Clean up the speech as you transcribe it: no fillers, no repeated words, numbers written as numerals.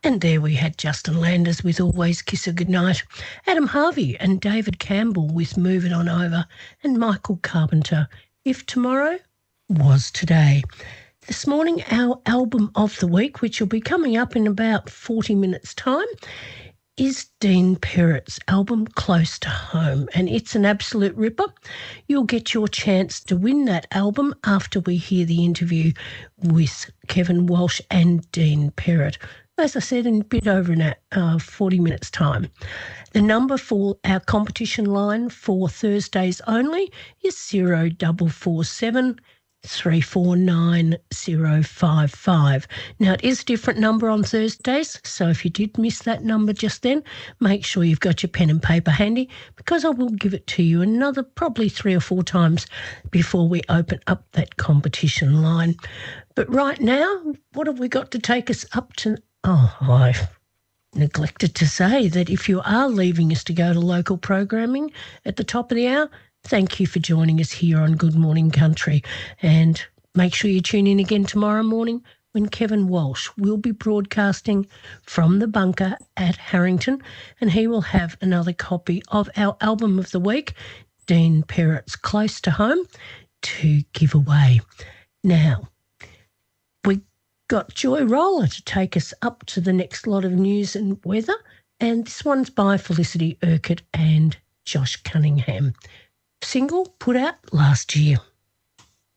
And there we had Justin Landers with Always Kiss Her Goodnight, Adam Harvey and David Campbell with Move It On Over, and Michael Carpenter, If Tomorrow Was Today. This morning, our album of the week, which will be coming up in about 40 minutes' time, is Dean Perrett's album Close to Home, and it's an absolute ripper. You'll get your chance to win that album after we hear the interview with Kevin Walsh and Dean Perrett. As I said, in a bit over 40 minutes' time. The number for our competition line for Thursdays only is 0447 349 055. Now, it is a different number on Thursdays, so if you did miss that number just then, make sure you've got your pen and paper handy, because I will give it to you another probably 3 or 4 times before we open up that competition line. But right now, what have we got to take us up to? Oh, I've neglected to say that if you are leaving us to go to local programming at the top of the hour, thank you for joining us here on Good Morning Country. And make sure you tune in again tomorrow morning when Kevin Walsh will be broadcasting from the bunker at Harrington, and he will have another copy of our album of the week, Dean Perrett's Close to Home, to give away. Now, we got Joy Roller to take us up to the next lot of news and weather, and this one's by Felicity Urquhart and Josh Cunningham. Single put out last year.